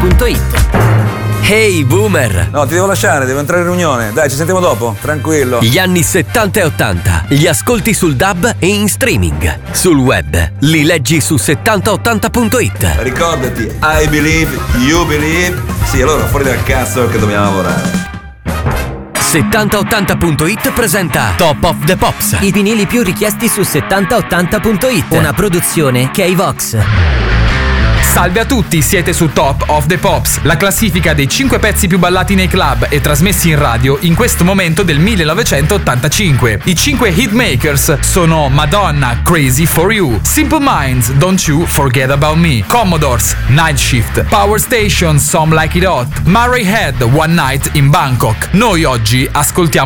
7080.it. Hey boomer! No, ti devo lasciare, devo entrare in riunione. Dai, ci sentiamo dopo, tranquillo. Gli anni 70 e 80 li ascolti sul DAB e in streaming. Sul web li leggi su 7080.it. Ricordati, I believe, you believe. Sì, allora fuori dal cazzo che dobbiamo lavorare. 7080.it presenta Top of the Pops. I vinili più richiesti su 7080.it. Una produzione K-Vox. Salve a tutti, siete su Top of the Pops, la classifica dei 5 pezzi più ballati nei club e trasmessi in radio in questo momento del 1985. I 5 hitmakers sono Madonna, Crazy for You, Simple Minds, Don't You Forget About Me, Commodores, Night Shift, Power Station, Some Like It Hot, Murray Head, One Night in Bangkok. Noi oggi ascoltiamo